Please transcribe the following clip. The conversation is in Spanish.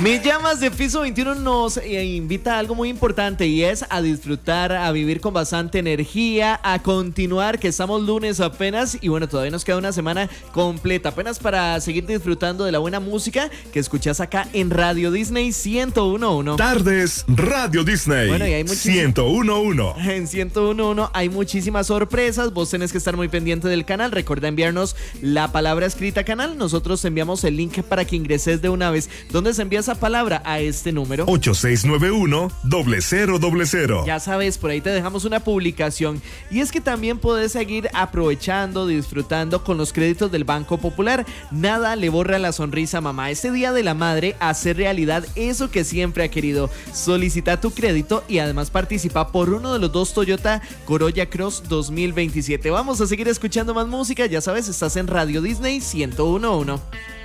Me llamas de piso 21 nos invita a algo muy importante y es a disfrutar, a vivir con bastante energía, a continuar, que estamos lunes apenas y bueno, todavía nos queda una semana completa, apenas para seguir disfrutando de la buena música que escuchas acá en Radio Disney 101.1. Tardes Radio Disney. Bueno, y hay 101.1. En 101.1 hay muchísimas sorpresas, vos tenés que estar muy pendiente del canal, recuerda enviarnos la palabra escrita canal, nosotros te enviamos el link para que ingreses de una vez. ¿Dónde se envía esa palabra? A este número 8691-0000. Ya sabes, por ahí te dejamos una publicación. Y es que también podés seguir aprovechando, disfrutando con los créditos del Banco Popular. Nada le borra la sonrisa a mamá. Este Día de la Madre, hacer realidad eso que siempre ha querido. Solicita tu crédito y además participa por uno de los 2 Toyota Corolla Cross 2027. Vamos a seguir escuchando más música. Ya sabes, estás en Radio Disney 101.1.